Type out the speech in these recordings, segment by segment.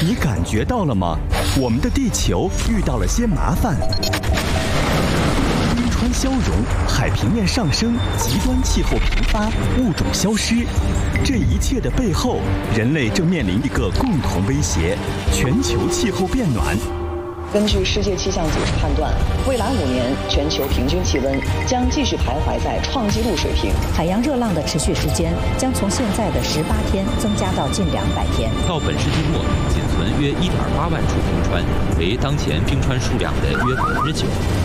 你感觉到了吗？我们的地球遇到了些麻烦。冰川消融，海平面上升，极端气候频发，物种消失。这一切的背后，人类正面临一个共同威胁：全球气候变暖。 根据世界气象组织判断，未来5年全球平均气温将继续徘徊在创纪录水平， 海洋热浪的持续时间将从现在的18天增加到近200天。 到本世纪末，仅存约1.8万处冰川，为当前冰川数量的约9%。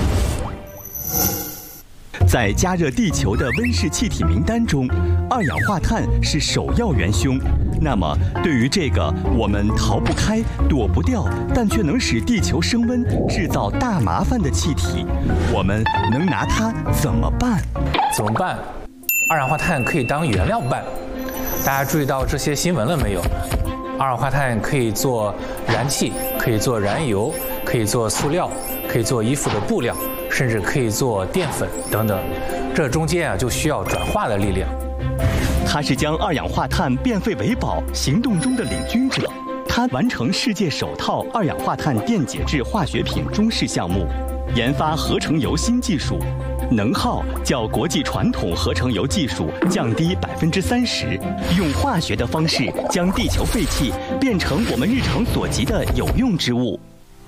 在加热地球的温室气体名单中，二氧化碳是首要元凶。那么，对于这个我们逃不开、躲不掉，但却能使地球升温、制造大麻烦的气体，我们能拿它怎么办？ 怎么办？二氧化碳可以当原料办。大家注意到这些新闻了没有？二氧化碳可以做燃气，可以做燃油，可以做塑料，可以做衣服的布料，甚至可以做淀粉等等。这中间就需要转化的力量。 他是将二氧化碳变废为宝行动中的领军者。他完成世界首套二氧化碳电解质化学品中试项目，研发合成油新技术，能耗较国际传统合成油技术降低30%，用化学的方式将地球废气变成我们日常所及的有用之物。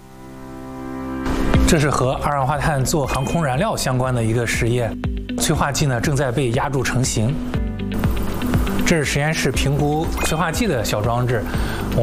这是和二氧化碳做航空燃料相关的一个实验，催化剂正在被压铸成型。这是实验室评估催化剂的小装置。